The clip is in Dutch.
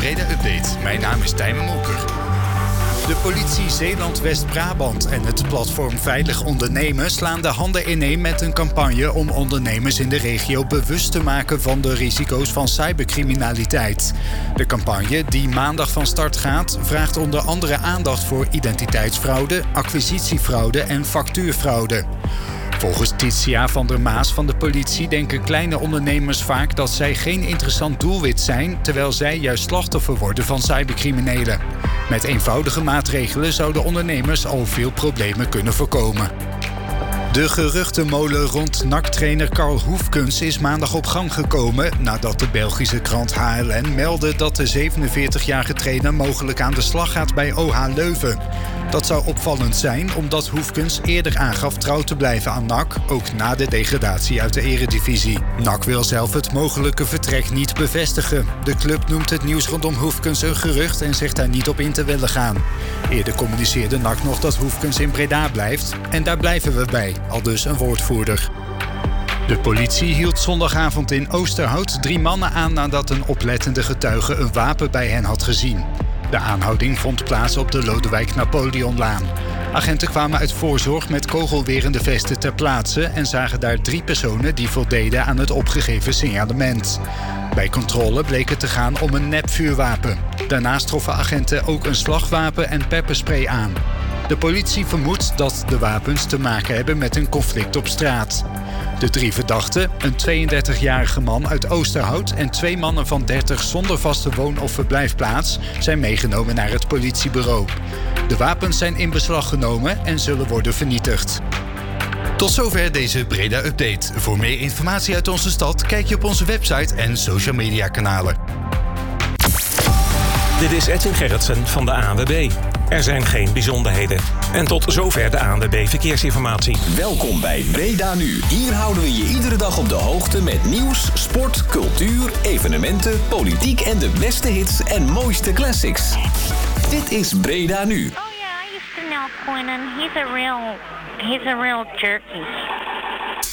Breda Update. Mijn naam is Tijmen Molker. De politie Zeeland-West-Brabant en het platform Veilig Ondernemen slaan de handen ineen met een campagne om ondernemers in de regio bewust te maken van de risico's van cybercriminaliteit. De campagne, die maandag van start gaat, vraagt onder andere aandacht voor identiteitsfraude, acquisitiefraude en factuurfraude. Volgens Titia van der Maas van de politie denken kleine ondernemers vaak dat zij geen interessant doelwit zijn, terwijl zij juist slachtoffer worden van cybercriminelen. Met eenvoudige maatregelen zouden ondernemers al veel problemen kunnen voorkomen. De geruchtenmolen rond NAC-trainer Karl Hoefkens is maandag op gang gekomen nadat de Belgische krant HLN meldde dat de 47-jarige trainer mogelijk aan de slag gaat bij OH Leuven. Dat zou opvallend zijn omdat Hoefkens eerder aangaf trouw te blijven aan NAC, ook na de degradatie uit de eredivisie. NAC wil zelf het mogelijke vertrek niet bevestigen. De club noemt het nieuws rondom Hoefkens een gerucht en zegt daar niet op in te willen gaan. Eerder communiceerde NAC nog dat Hoefkens in Breda blijft en daar blijven we bij, aldus een woordvoerder. De politie hield zondagavond in Oosterhout 3 mannen aan nadat een oplettende getuige een wapen bij hen had gezien. De aanhouding vond plaats op de Lodewijk Napoleonlaan. Agenten kwamen uit voorzorg met kogelwerende vesten ter plaatse en zagen daar 3 personen die voldeden aan het opgegeven signalement. Bij controle bleek het te gaan om een nepvuurwapen. Daarnaast troffen agenten ook een slagwapen en pepperspray aan. De politie vermoedt dat de wapens te maken hebben met een conflict op straat. De 3 verdachten, een 32-jarige man uit Oosterhout en 2 mannen van 30 zonder vaste woon- of verblijfplaats, zijn meegenomen naar het politiebureau. De wapens zijn in beslag genomen en zullen worden vernietigd. Tot zover deze Breda Update. Voor meer informatie uit onze stad kijk je op onze website en social media kanalen. Dit is Edwin Gerritsen van de ANWB. Er zijn geen bijzonderheden. En tot zover de ANWB Verkeersinformatie. Welkom bij Breda Nu. Hier houden we je iedere dag op de hoogte met nieuws, sport, cultuur, evenementen, politiek en de beste hits en mooiste classics. Dit is Breda Nu. Oh yeah, I used to know Quentin. He's a real jerky.